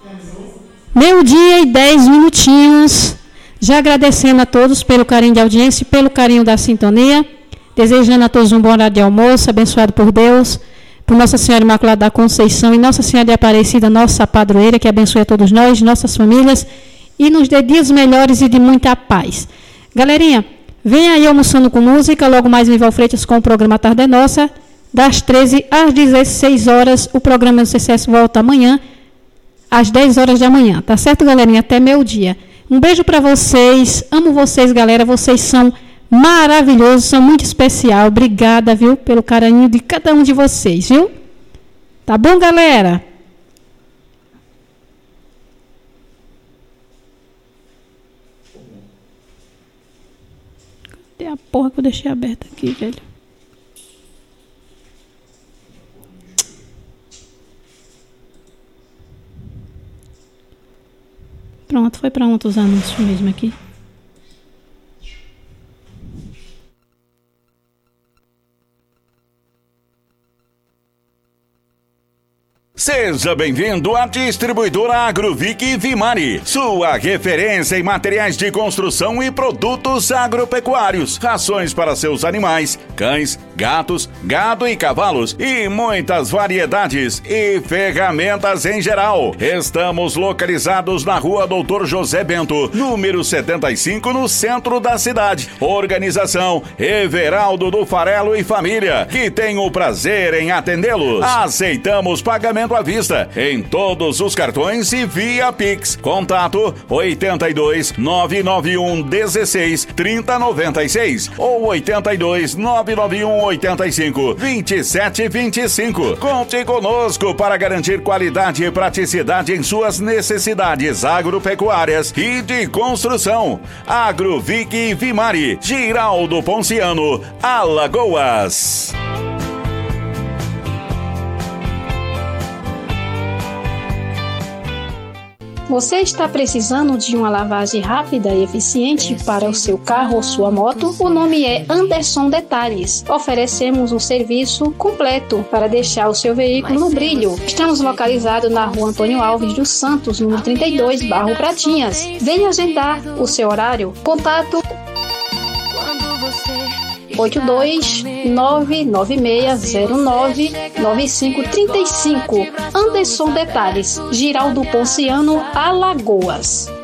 Meio-dia e 10 minutinhos. Já agradecendo a todos pelo carinho de audiência e pelo carinho da sintonia. Desejando a todos um bom horário de almoço, abençoado por Deus, por Nossa Senhora Imaculada da Conceição e Nossa Senhora de Aparecida, nossa padroeira, que abençoe a todos nós, nossas famílias, e nos dê dias melhores e de muita paz. Galerinha, vem aí almoçando com música, logo mais Nival Freitas com o programa Tarde é Nossa, das 13 às 16 horas. O programa do CCS volta amanhã, às 10 horas da manhã. Tá certo, galerinha? Até meio-dia. Um beijo para vocês. Amo vocês, galera. Vocês são maravilhosos, são muito especial. Obrigada, viu, pelo carinho de cada um de vocês, viu? Tá bom, galera? Cadê a porra que eu deixei aberta aqui, velho? Pronto, foi para ontem os anúncios mesmo aqui. Seja bem-vindo à distribuidora Agrovic Vimari, sua referência em materiais de construção e produtos agropecuários, rações para seus animais, cães, gatos, gado e cavalos e muitas variedades e ferramentas em geral. Estamos localizados na Rua Doutor José Bento, número 75, no centro da cidade. Organização Everaldo do Farelo e Família, que tem o prazer em atendê-los. Aceitamos pagamento à vista em todos os cartões e via Pix. Contato 82 991 16 30 96 ou 82 991 85 27 25. Conte conosco para garantir qualidade e praticidade em suas necessidades agropecuárias e de construção. Agrovic Vimari, Giraldo Ponciano, Alagoas. Você está precisando de uma lavagem rápida e eficiente para o seu carro ou sua moto? O nome é Anderson Detalhes. Oferecemos um serviço completo para deixar o seu veículo no brilho. Estamos localizados na Rua Antônio Alves dos Santos, número 32, Barro Pratinhas. Venha agendar o seu horário. Contato 82996099535. Anderson Detalhes, Giraldo Ponciano, Alagoas.